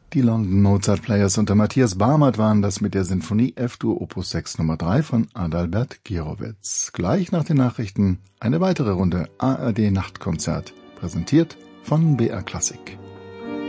Die London Mozart Players unter Matthias Barmert waren das mit der Sinfonie F-Dur Opus 6 Nummer 3 von Adalbert Gierowitz. Gleich nach den Nachrichten eine weitere Runde ARD Nachtkonzert, präsentiert von BR Klassik.